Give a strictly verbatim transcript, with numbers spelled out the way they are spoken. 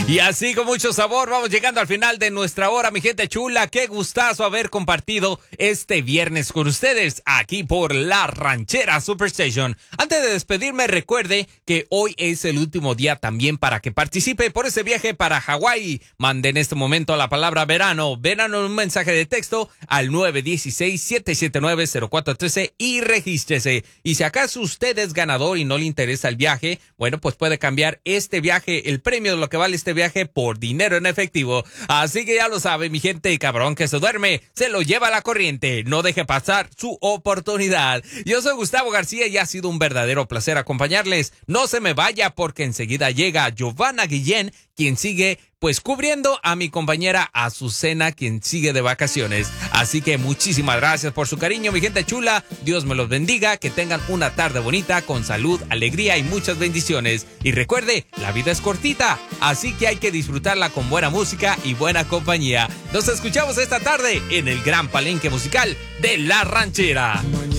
Y así con mucho sabor vamos llegando al final de nuestra hora, mi gente chula. Qué gustazo haber compartido este viernes con ustedes aquí por La Ranchera Superstation. Antes de despedirme, recuerde que hoy es el último día también para que participe por ese viaje para Hawái. Mande en este momento la palabra verano, verano en un mensaje de texto al nueve uno seis, siete siete nueve, cero cuatro uno tres y regístrese. Y si acaso usted es ganador y no le interesa el viaje, bueno, pues puede cambiar este viaje, el premio de lo que vale este viaje, por dinero en efectivo. Así que ya lo sabe, mi gente, cabrón que se duerme, se lo lleva la corriente. No deje pasar su oportunidad. Yo soy Gustavo García y ha sido un verdadero placer acompañarles. No se me vaya porque enseguida llega Giovanna Guillén, quien sigue pues cubriendo a mi compañera Azucena, quien sigue de vacaciones. Así que muchísimas gracias por su cariño, mi gente chula. Dios me los bendiga, que tengan una tarde bonita, con salud, alegría y muchas bendiciones. Y recuerde, la vida es cortita, así que hay que disfrutarla con buena música y buena compañía. Nos escuchamos esta tarde en el gran palenque musical de La Ranchera.